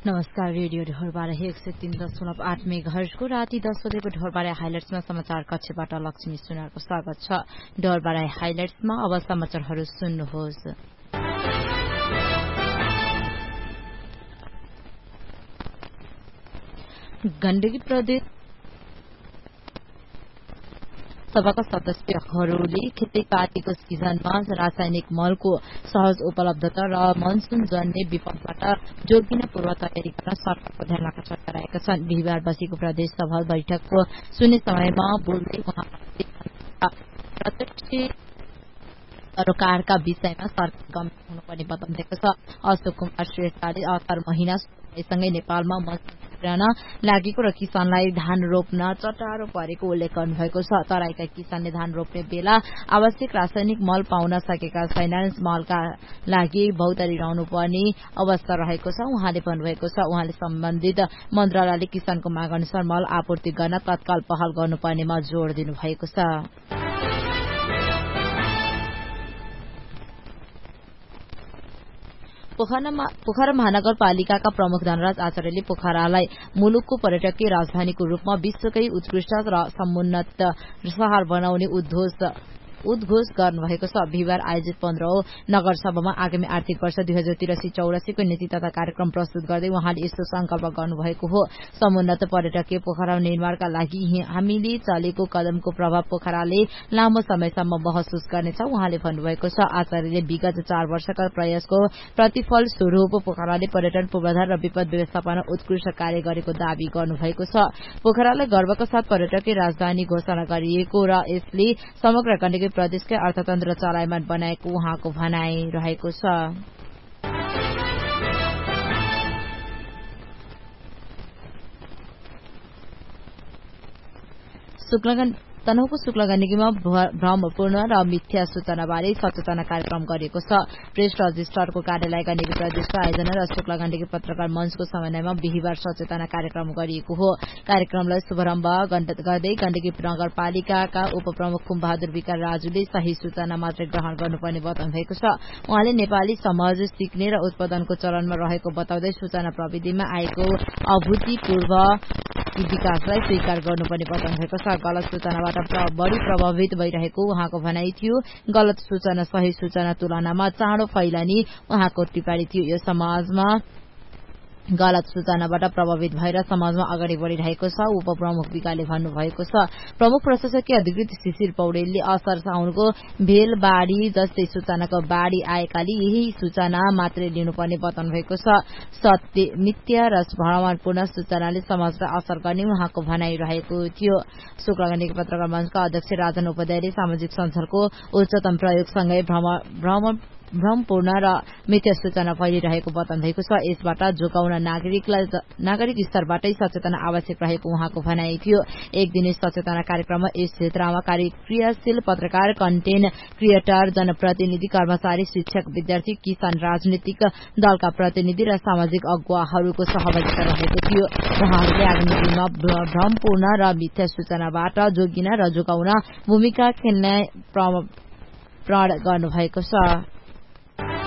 नमस्कार। रेडियो ढोरबारा 103.8 मेगाहर्जको राति 10 बजेको ढोरबारा हाइलाइट्समा समाचार कक्षबाट लक्ष्मी सुनारको स्वागत छ। ढोरबारा हाइलाइट्समा अब समाचारहरू सुन्नुहोस्। गण्डकी प्रदेश सभाका सदस्यहरूले खेतीपातीको सिजनमा रासायनिक मलको सहज उपलब्धता र मनसून जन्य विपदबाट जोगिन पूर्व तयारी गर्न सरकारको ध्यान आकर्षण गराएका छन्। बिहिबार बसेको प्रदेश सभा बैठकको शून्य समयमा बोल्दै उहाँले प्रत्यक्ष रोजगारका विषयमा सरकार गम्भीर हुनुपर्ने बताउनु भएको छ। अशोक कुमार श्रेष्ठले असार महिना सँगै नेपालमा मौसम लागेको र किसानलाई धान रोप्न चटारो परेको उल्लेख गर्नुभएको छ। तराईका किसानले धान रोप्ने बेला आवश्यक रासायनिक मल पाउन सकेका छैनन्। मलका लागि भौतारी रहनु पर्ने अवस्था रहेको छ उहाँले भन्नुभएको छ। उहाँले सम्बन्धित मन्त्रालयले किसानको माग अनुसार मल आपूर्ति गर्न तत्काल पहल गर्नुपर्नेमा जोड़ दिनुभएको छ। पोखरा महानगरपालिकाका प्रमुख धनराज आचार्यले पोखरालाई मुलुकको पर्यटकीय राजधानीको रूपमा विश्वकै उत्कृष्ट र समुन्नत शहर बनाउने उद्घोष गर्नुभएको छ। बिहिबार आयोजित 15औं नगरसभामा आगामी आर्थिक वर्ष 2083-84 को नीति तथा कार्यक्रम प्रस्तुत गर्दै उहाँले यस्तो संकल्प गर्नुभएको हो। समुन्नत पर्यटकीय पोखरा निर्माणका लागि हामीले चलेको कदमको प्रभाव पोखराले लामो समयसम्म महसुस गर्नेछ उहाँले भन्नुभएको छ। आचार्यले विगत 4 वर्षका प्रयासको प्रतिफल स्वरूप पोखराले पर्यटन पूर्वाधार र विपद व्यवस्थापन उत्कृष्ट कार्य गरेको दावी गर्नुभएको छ। पोखरालाई गर्वका साथ पर्यटकीय राजधानी घोषणा गरिएको र यसले समग्र गण्डकी प्रदेशकै अर्थतन्त्र चलायमान बनाएको उहाँको भनाइ रहेको छ। तनहुको शुक्ला गण्डकीमा भ्रमपूर्ण र मिथ्या सूचनाबारे सचेतना कार्यक्रम गरिएको छ। प्रेस रजिस्ट्रारको कार्यालय गण्डकी प्रदेशको आयोजना र शुक्ला गण्डकी पत्रकार मञ्चको समन्वयमा बिहिबार सचेतना कार्यक्रम गरिएको हो। कार्यक्रमलाई शुभारम्भ गर्दै गण्डकी नगरपालिकाका उपप्रमुख खुमबहादुर विकार राजुले सही सूचना मात्रै ग्रहण गर्नुपर्ने बताउनु भएको छ। उहाँले नेपाली समाज सिक्ने र उत्पादनको चरणमा रहेको बताउँदै सूचना प्रविधिमा आएको अभूतपूर्व विकासलाई स्वीकार गर्नुपर्ने बताउनु भएको छ। गलत सूचनाबाट बढ़ी प्रभावित भइरहेको उहाँको भनाइ थियो। गलत सूचना सही सूचना तुलनामा चाँडो फैलने उहाँको टिप्पणी थियो। यो समाजमा गलत सूचनाबाट प्रभावित भएर समाजमा अगाडि बढ़िरहेको छ उपप्रमुख विकाले भन्नुभएको छ। प्रमुख प्रशासकीय अधिकृत शिशिर पौडेलले असार साउनको भेलबाड़ी जस्तै सूचनाको बाढ़ी आएकाले यही सूचना मात्रै लिनुपर्ने बताउनु भएको छ। सत्य मिथ्या र भ्रमपूर्ण सूचनाले समाजलाई असर गर्ने उहाँको भनाइ रहेको थियो। शुक्ला गण्डकी पत्रकार मञ्चका अध्यक्ष राजन उपाध्यायले सामाजिक सञ्जालको उच्चतम प्रयोगसँगै भ्रमपूर्ण र मिथ्या सूचना फैलिरहेको बताउनु भएको छ। यसबाट जोगाउन नागरिक स्तरबाटै सचेतना आवश्यक रहेको उहाँको भनाइ थियो। एक दिने सचेतना कार्यक्रममा यस क्षेत्रमा क्रियाशील पत्रकार, कन्टेन्ट क्रिएटर, जनप्रतिनिधि, कर्मचारी, शिक्षक, विद्यार्थी, किसान, राजनीतिक दलका प्रतिनिधि र सामाजिक अगुवाहरूको सहभागिता रहेको थियो। उहाँहरूले आगामी दिनमा भ्रमपूर्ण र मिथ्या सूचनाबाट जोगिन र जोगाउन भूमिका खेल्ने प्रण गर्नुभएको छ।